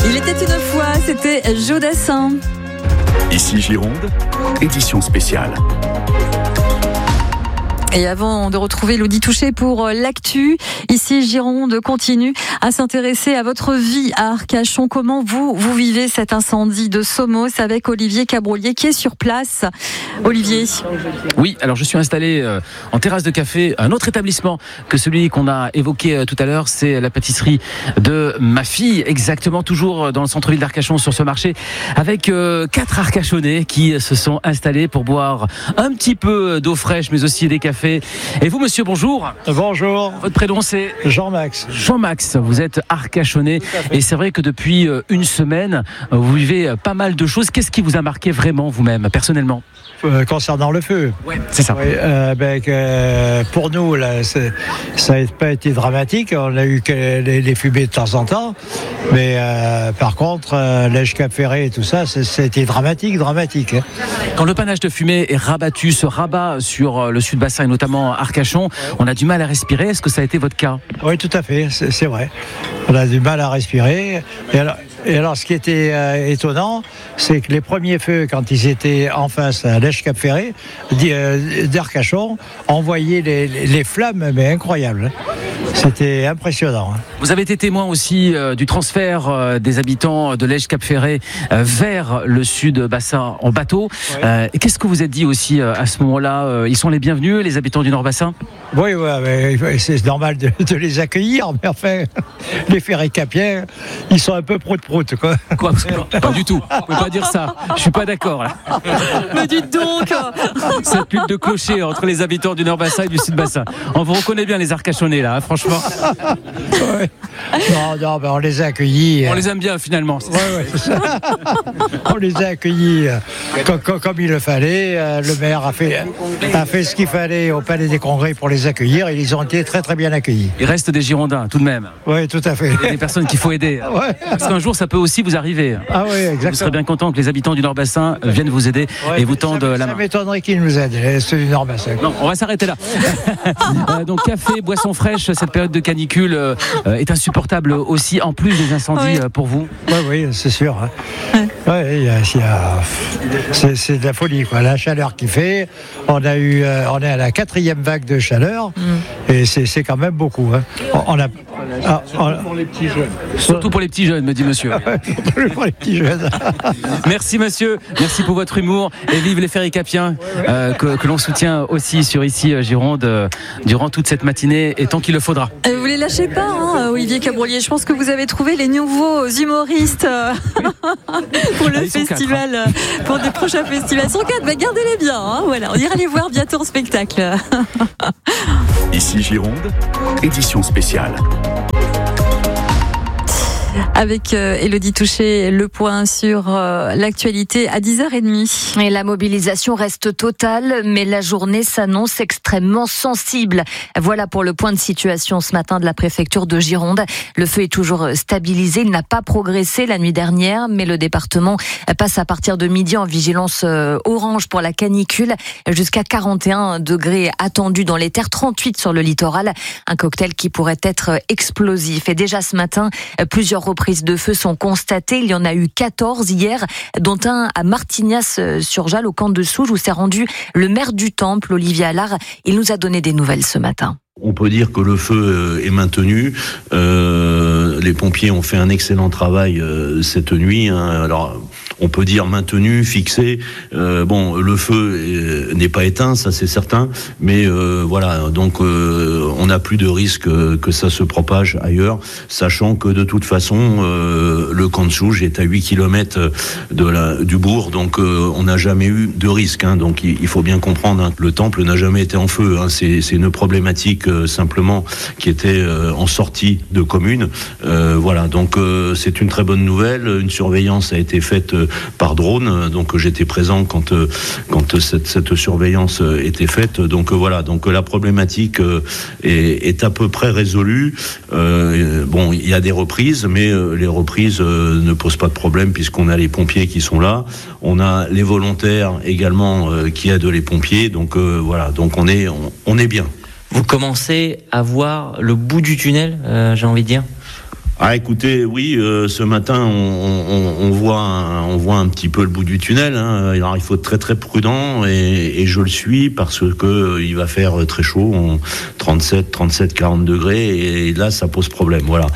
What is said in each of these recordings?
Il était une fois, c'était Jodassin. Ici Gironde, édition spéciale. Et avant de retrouver Elodie Touché pour l'actu, ici Gironde continue à s'intéresser à votre vie à Arcachon. Comment vous vivez cet incendie de Somos avec Olivier Cabrolier qui est sur place. Olivier. Oui, alors je suis installé en terrasse de café, un autre établissement que celui qu'on a évoqué tout à l'heure, c'est la pâtisserie de ma fille, exactement toujours dans le centre-ville d'Arcachon sur ce marché, avec 4 Arcachonnais qui se sont installés pour boire un petit peu d'eau fraîche mais aussi des cafés. Et vous monsieur, bonjour. Bonjour. Votre prénom c'est Jean-Max. Jean-Max, vous êtes Arcachonnais et c'est vrai que depuis une semaine, vous vivez pas mal de choses. Qu'est-ce qui vous a marqué vraiment vous-même, personnellement ? Concernant le feu. Oui, c'est ça. Oui, pour nous, là, ça n'a pas été dramatique. On a eu les fumées de temps en temps. Mais par contre, l'Èche Cap Ferré et tout ça, c'était dramatique. Hein. Quand le panache de fumée est rabattu, se rabat sur le sud-bassin et notamment Arcachon, on a du mal à respirer. Est-ce que ça a été votre cas ? Oui, tout à fait, c'est vrai. On a du mal à respirer. Et alors, ce qui était étonnant, c'est que les premiers feux, quand ils étaient en face à l'Èche Cap Ferré, d'Arcachon, on voyait les flammes, mais incroyables. C'était impressionnant. Vous avez été témoin aussi du transfert des habitants de l'Èche Cap Ferré vers le sud-bassin en bateau. Ouais. Qu'est-ce que vous êtes dit aussi à ce moment-là ? Ils sont les bienvenus, les habitants du Nord-Bassin ? Oui, mais c'est normal de les accueillir, mais enfin, les ferré-capiens, ils sont un peu prout-prout, quoi. Quoi ? Pas du tout, vous pouvez pas dire ça, je suis pas d'accord là. Mais dites donc. Cette lutte de clocher entre les habitants du Nord-Bassin et du Sud-Bassin. On vous reconnaît bien les Arcachonnais là, franchement. Ouais. Non, on les a accueillis. On les aime bien finalement. Ouais, c'est ça. On les a accueillis comme il le fallait. Le maire a fait ce qu'il fallait au Palais des Congrès pour les accueillir et ils ont été très très bien accueillis. Il reste des Girondins tout de même. Oui, tout à fait. Il y a des personnes qu'il faut aider. Ouais. Parce qu'un jour ça peut aussi vous arriver. Ah oui, exactement. Vous serez bien content que les habitants du Nord-Bassin viennent vous aider et vous tendent la main. Ça m'étonnerait qu'ils nous aident, ceux du Nord-Bassin. Non, on va s'arrêter là. Donc café, boisson fraîche, cette période de canicule est insupportable aussi, en plus des incendies pour vous. Oui, c'est sûr. Ouais, c'est de la folie, quoi. La chaleur qu'il fait, on est à la 4e vague de chaleur et c'est quand même beaucoup. Surtout pour les petits jeunes. Surtout pour les petits jeunes, me dit monsieur. Pour les petits jeunes. Merci monsieur, merci pour votre humour et vive les ferré-capiens que l'on soutient aussi sur ici Gironde durant toute cette matinée et tant qu'il le faudra. Vous les lâchez pas, Olivier Cabrolier. Je pense que vous avez trouvé les nouveaux humoristes pour le festival, pour des prochains festivals. Ils sont 4, mais gardez-les bien. Voilà, on ira les voir bientôt en spectacle. Ici Gironde, édition spéciale. Avec Elodie Touché, le point sur l'actualité à 10h30. Et la mobilisation reste totale, mais la journée s'annonce extrêmement sensible. Voilà pour le point de situation ce matin de la préfecture de Gironde. Le feu est toujours stabilisé, il n'a pas progressé la nuit dernière, mais le département passe à partir de midi en vigilance orange pour la canicule, jusqu'à 41 degrés attendus dans les terres, 38 sur le littoral. Un cocktail qui pourrait être explosif. Et déjà ce matin, plusieurs reprises de feu sont constatées. Il y en a eu 14 hier, dont un à Martignas-sur-Jalles, au camp de Souges, où s'est rendu le maire du Temple, Olivier Allard. Il nous a donné des nouvelles ce matin. On peut dire que le feu est maintenu. Les pompiers ont fait un excellent travail cette nuit. Alors, on peut dire maintenu, fixé. Le feu n'est pas éteint, ça c'est certain. Mais voilà, donc on n'a plus de risque que ça se propage ailleurs, sachant que de toute façon, le camp de Souges est à 8 km du bourg, donc on n'a jamais eu de risque. Donc il faut bien comprendre, le temple n'a jamais été en feu. C'est une problématique simplement qui était en sortie de commune. Voilà, donc c'est une très bonne nouvelle. Une surveillance a été faite par drone, donc j'étais présent quand cette surveillance était faite. Donc voilà, donc la problématique est à peu près résolue. Il y a des reprises, mais les reprises ne posent pas de problème puisqu'on a les pompiers qui sont là, on a les volontaires également qui aident les pompiers. Donc voilà, donc on est bien. Vous commencez à voir le bout du tunnel, j'ai envie de dire. Écoutez, oui, ce matin, on voit un petit peu le bout du tunnel. Alors, il faut être très très prudent et je le suis parce que il va faire très chaud, 37, 40 degrés, et là, ça pose problème. Voilà.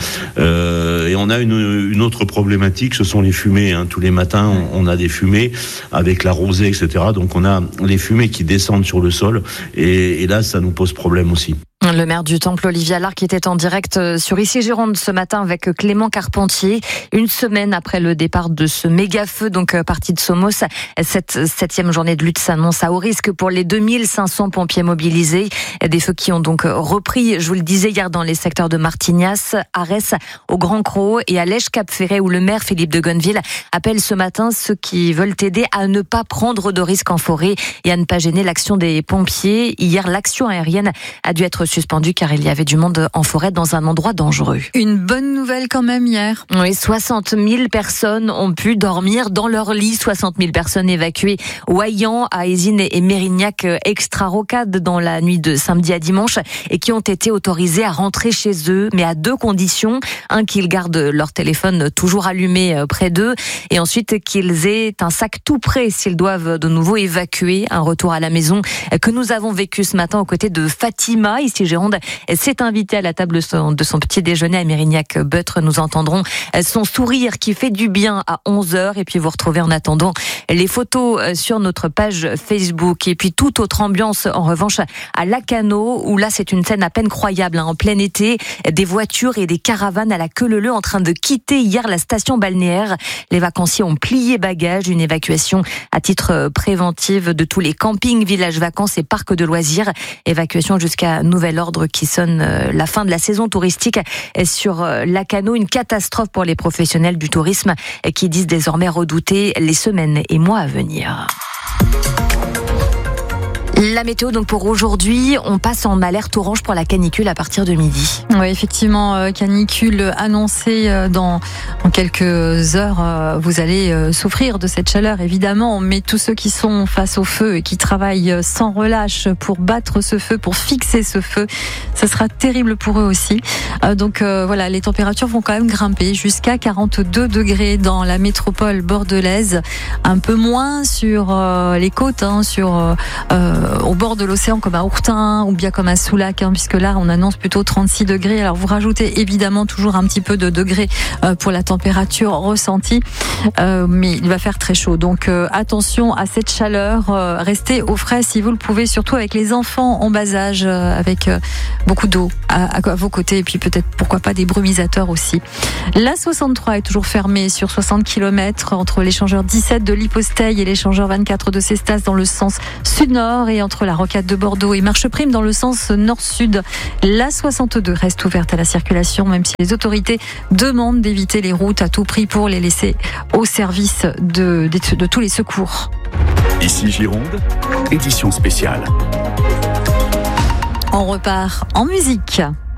Et on a une autre problématique, ce sont les fumées. Tous les matins, on a des fumées avec la rosée, etc. Donc, on a les fumées qui descendent sur le sol, et là, ça nous pose problème aussi. Le maire du Temple, Olivier Allard, qui était en direct sur Ici Gironde ce matin avec Clément Carpentier. Une semaine après le départ de ce méga feu, donc parti de Somos, cette 7e journée de lutte s'annonce à haut risque pour les 2500 pompiers mobilisés. Des feux qui ont donc repris, je vous le disais hier, dans les secteurs de Martignas, Arès, au Grand Cros et à Lèche-Cap-Ferret, où le maire Philippe de Gonneville appelle ce matin ceux qui veulent aider à ne pas prendre de risques en forêt et à ne pas gêner l'action des pompiers. Hier, l'action aérienne a dû être suspendu car il y avait du monde en forêt dans un endroit dangereux. Une bonne nouvelle quand même hier. Oui, 60 000 personnes ont pu dormir dans leur lit. 60 000 personnes évacuées Oyan, à Aizine et Mérignac, extra-rocade dans la nuit de samedi à dimanche et qui ont été autorisées à rentrer chez eux, mais à 2 conditions. Un, qu'ils gardent leur téléphone toujours allumé près d'eux, et ensuite qu'ils aient un sac tout prêt s'ils doivent de nouveau évacuer. Un retour à la maison que nous avons vécu ce matin aux côtés de Fatima, ici Gironde, s'est invitée à la table de son petit déjeuner à Mérignac-Beutre. Nous entendrons son sourire qui fait du bien à 11h, et puis vous retrouvez en attendant les photos sur notre page Facebook. Et puis toute autre ambiance en revanche à Lacanau, où là c'est une scène à peine croyable, en plein été, des voitures et des caravanes à la queue leu-leu en train de quitter hier la station balnéaire. Les vacanciers ont plié bagages, une évacuation à titre préventif de tous les campings, villages vacances et parcs de loisirs. Évacuation jusqu'à nouvel ordre qui sonne la fin de la saison touristique sur Lacanau. Une catastrophe pour les professionnels du tourisme qui disent désormais redouter les semaines et mois à venir. La météo, donc pour aujourd'hui, on passe en alerte orange pour la canicule à partir de midi. Oui, effectivement, canicule annoncée dans quelques heures. Vous allez souffrir de cette chaleur, évidemment, mais tous ceux qui sont face au feu et qui travaillent sans relâche pour battre ce feu, pour fixer ce feu, ça sera terrible pour eux aussi. Donc voilà, les températures vont quand même grimper jusqu'à 42 degrés dans la métropole bordelaise, un peu moins sur les côtes, au bord de l'océan comme à Ourtin ou bien comme à Soulac, puisque là on annonce plutôt 36 degrés. Alors vous rajoutez évidemment toujours un petit peu de degrés pour la température ressentie, mais il va faire très chaud. Donc attention à cette chaleur, restez au frais si vous le pouvez, surtout avec les enfants en bas âge, avec beaucoup d'eau à vos côtés, et puis peut-être pourquoi pas des brumisateurs aussi. La 63 est toujours fermée sur 60 km entre l'échangeur 17 de l'Hyposteil et l'échangeur 24 de Cestas dans le sens sud-nord, et entre la rocade de Bordeaux et Marcheprime dans le sens nord-sud. La 62 reste ouverte à la circulation, même si les autorités demandent d'éviter les routes à tout prix pour les laisser au service de tous les secours. Ici Gironde, édition spéciale. On repart en musique.